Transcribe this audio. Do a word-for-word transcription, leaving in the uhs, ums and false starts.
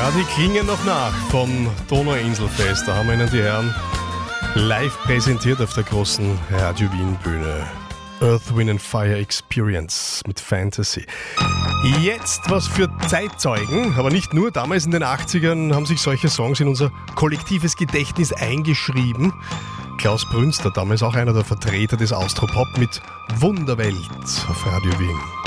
Ja, die klingen noch nach vom Donauinselfest. Da haben wir Ihnen die Herren live präsentiert auf der großen Radio Wien Bühne. Earth, Wind and Fire Experience mit Fantasy. Jetzt was für Zeitzeugen, aber nicht nur. Damals in den achtzigern haben sich solche Songs in unser kollektives Gedächtnis eingeschrieben. Klaus Brünster, damals auch einer der Vertreter des Austropop mit Wunderwelt auf Radio Wien.